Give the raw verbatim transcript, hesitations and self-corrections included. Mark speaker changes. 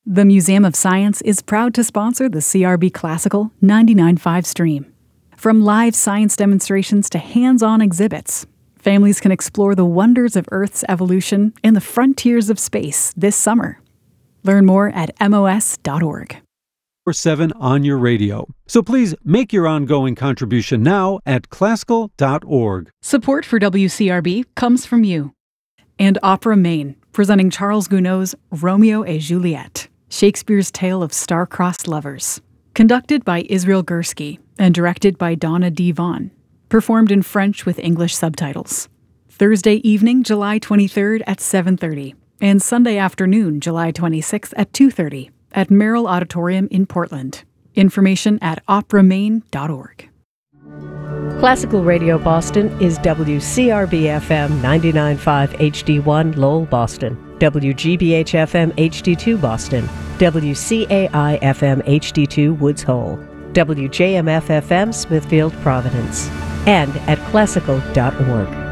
Speaker 1: The Museum of Science is proud to sponsor the C R B Classical ninety-nine point five stream. From live science demonstrations to hands-on exhibits, families can explore the wonders of Earth's evolution and the frontiers of space this summer. Learn more at M O S dot org.
Speaker 2: seven on your radio. So please make your ongoing contribution now at classical dot org.
Speaker 1: Support for W C R B comes from you. And Opera Maine, presenting Charles Gounod's Romeo et Juliet, Shakespeare's tale of star-crossed lovers. Conducted by Israel Gursky and directed by Donna D. Vaughn. Performed in French with English subtitles. Thursday evening, July twenty-third at seven thirty. And Sunday afternoon, July twenty-sixth at two thirty. At Merrill Auditorium in Portland. Information at opera maine dot org.
Speaker 3: Classical Radio Boston is W C R B F M ninety-nine point five H D one Lowell, Boston, W G B H F M H D two Boston, W C A I F M H D two Woods Hole, W J M F F M Smithfield, Providence, and at classical dot org.